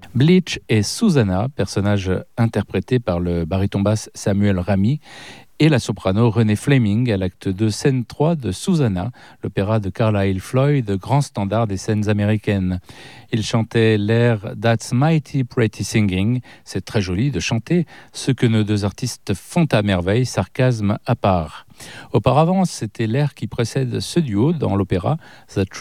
Bleach et Susanna, personnage interprété par le baryton basse Samuel Ramy, et la soprano Renée Fleming à l'acte 2, scène 3 de Susanna, l'opéra de Carlyle Floyd, grand standard des scènes américaines. Il chantait l'air That's Mighty Pretty Singing, c'est très joli de chanter, ce que nos deux artistes font à merveille, sarcasme à part. Auparavant, c'était l'air qui précède ce duo dans l'opéra The